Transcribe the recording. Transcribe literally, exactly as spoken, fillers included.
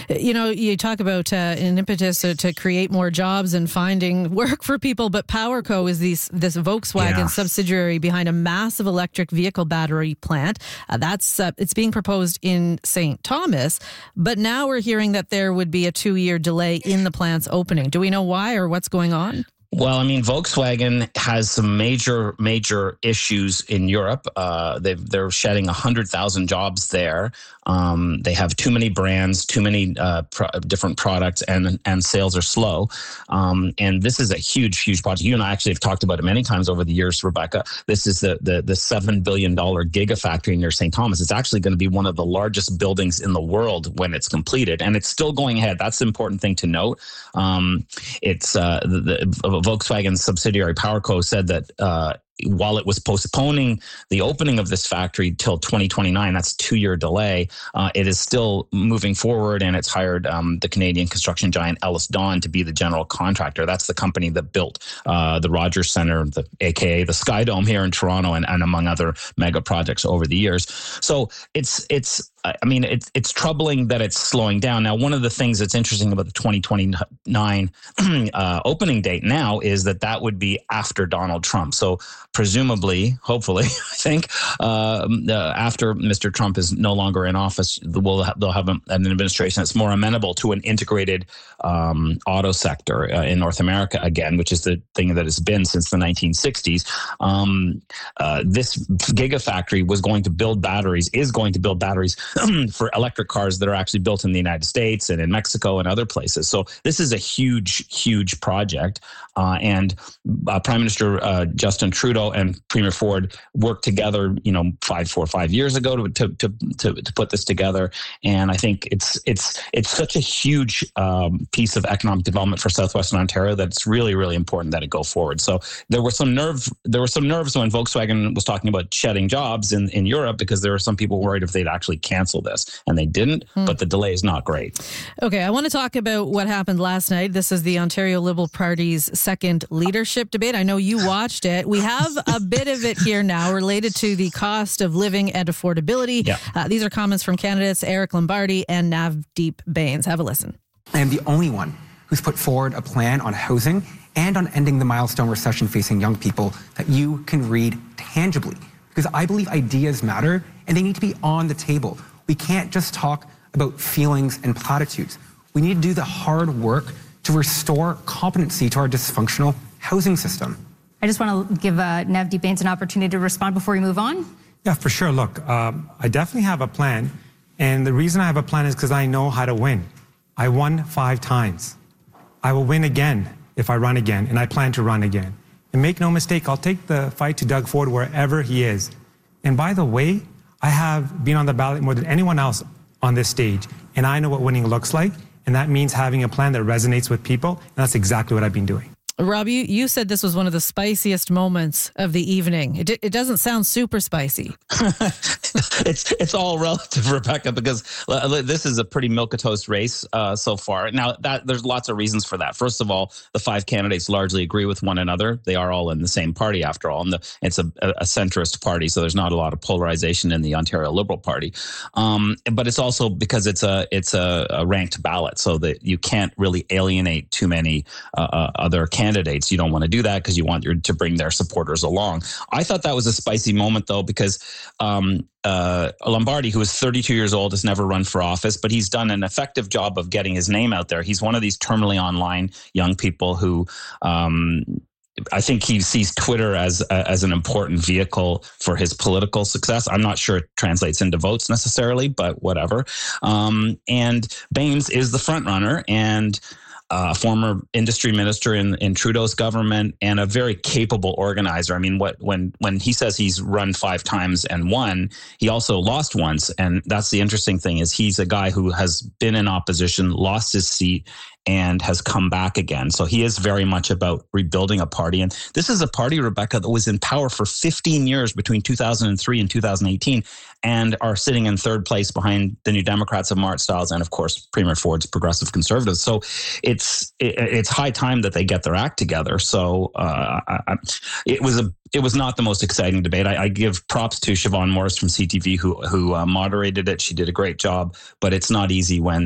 You know, you talk about uh, an impetus to, to create more jobs and finding work for people, but PowerCo is these, this Volkswagen Yeah. subsidiary behind a massive electric vehicle battery plant. Uh, that's uh, it's being proposed in Saint Thomas, but now we're hearing that there would be a two-year delay in the plant's opening. Do we know why or what's going on? Well, I mean, Volkswagen has some major, major issues in Europe. Uh, they've, they're shedding one hundred thousand jobs there. Um, they have too many brands, too many uh, pro- different products, and and sales are slow. Um, and this is a huge, huge project. You and I actually have talked about it many times over the years, Rebecca. This is the the, the seven billion dollars gigafactory near Saint Thomas. It's actually going to be one of the largest buildings in the world when it's completed, and it's still going ahead. That's the important thing to note. Um, it's uh, the, the Volkswagen subsidiary PowerCo said that uh, while it was postponing the opening of this factory till twenty twenty-nine, that's a two-year delay, uh, it is still moving forward, and it's hired um, the Canadian construction giant Ellis Dawn to be the general contractor. That's the company that built uh, the Rogers Centre, the, A K A the Sky Dome here in Toronto, and, and among other mega projects over the years. So it's it's I mean, it's it's troubling that it's slowing down. Now, one of the things that's interesting about the twenty twenty-nine uh, opening date now is that that would be after Donald Trump. So presumably, hopefully, I think, uh, uh, after Mister Trump is no longer in office, we'll have, they'll have an administration that's more amenable to an integrated um, auto sector uh, in North America again, which is the thing that has been since the nineteen sixties. Um, uh, this gigafactory was going to build batteries, is going to build batteries for electric cars that are actually built in the United States and in Mexico and other places. So this is a huge, huge project. Uh, and uh, Prime Minister uh, Justin Trudeau and Premier Ford worked together, you know, five, four, five years ago to to to to, to put this together. And I think it's it's it's such a huge um, piece of economic development for Southwestern Ontario that it's really, really important that it go forward. So there were some nerve there were some nerves when Volkswagen was talking about shedding jobs in, in Europe, because there were some people worried if they'd actually cancel this, and they didn't. Hmm. But the delay is not great. Okay, I want to talk about what happened last night. This is the Ontario Liberal Party's second leadership debate. I know you watched it. We have a bit of it here now related to the cost of living and affordability. Yeah. Uh, these are comments from candidates Eric Lombardi and Navdeep Bains. Have a listen. I am the only one who's put forward a plan on housing and on ending the milestone recession facing young people that you can read tangibly, because I believe ideas matter and they need to be on the table. We can't just talk about feelings and platitudes. We need to do the hard work to restore competency to our dysfunctional housing system. I just want to give uh, Navdeep Bains an opportunity to respond before we move on. Yeah, for sure. Look, um, I definitely have a plan. And the reason I have a plan is because I know how to win. I won five times. I will win again if I run again, and I plan to run again. And make no mistake, I'll take the fight to Doug Ford wherever he is. And by the way, I have been on the ballot more than anyone else on this stage, and I know what winning looks like, and that means having a plan that resonates with people, and that's exactly what I've been doing. Rob, you, you said this was one of the spiciest moments of the evening. It, it doesn't sound super spicy. it's it's all relative, Rebecca, because this is a pretty milquetoast race uh, so far. Now, that there's lots of reasons for that. First of all, the five candidates largely agree with one another. They are all in the same party, after all. And the, it's a, a centrist party, so there's not a lot of polarization in the Ontario Liberal Party. Um, but it's also because it's a it's a, a ranked ballot, so that you can't really alienate too many uh, uh, other candidates. Candidates. You don't want to do that because you want your, to bring their supporters along. I thought that was a spicy moment, though, because um, uh, Lombardi, who is thirty-two years old, has never run for office, but he's done an effective job of getting his name out there. He's one of these terminally online young people who um, I think he sees Twitter as as an important vehicle for his political success. I'm not sure it translates into votes necessarily, but whatever. Um, and Bains is the front runner, and Uh, former industry minister in, in Trudeau's government, and a very capable organizer. I mean, what when when he says he's run five times and won, he also lost once. And that's the interesting thing, is he's a guy who has been in opposition, lost his seat, and has come back again. So he is very much about rebuilding a party. And this is a party, Rebecca, that was in power for fifteen years between two thousand three and two thousand eighteen, and are sitting in third place behind the New Democrats of Mart Stiles and, of course, Premier Ford's Progressive Conservatives. So it's it, it's high time that they get their act together. So uh, I, it was a it was not the most exciting debate. I, I give props to Siobhan Morris from C T V, who who uh, moderated it. She did a great job, but it's not easy when